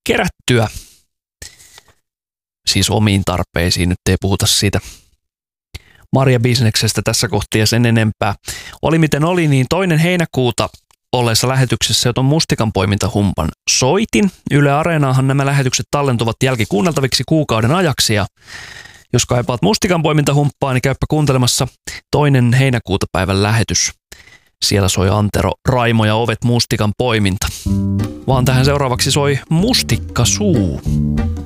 kerättyä. Siis omiin tarpeisiin, nyt ei puhuta siitä marjabisneksestä tässä kohtaa ja sen enempää. Oli miten oli, niin 2. heinäkuuta olleessa lähetyksessä, jota mustikan poimintahumpan soitin. Yle Areenaahan nämä lähetykset tallentuvat jälkikuunneltaviksi kuukauden ajaksi ja jos kaipaat mustikan poimintahumppaa, niin käyppä kuuntelemassa 2. heinäkuuta päivän lähetys. Siellä soi Antero Raimo ja Ovet mustikan poiminta. Vaan tähän seuraavaksi soi Mustikkasuu.